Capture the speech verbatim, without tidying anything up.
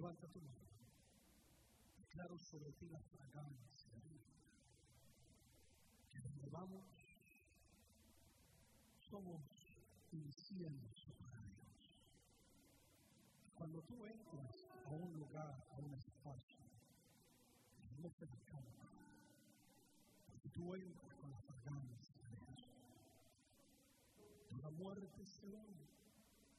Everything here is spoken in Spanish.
Levanta tu mano. Declaro sobre ti la fragancia. Que donde vamos, somos incienso para Dios. Cuando tú entras a un lugar, a un espacio, no te encanta. Porque tú entras con la fragancia de Jesús. Toda muerte se va.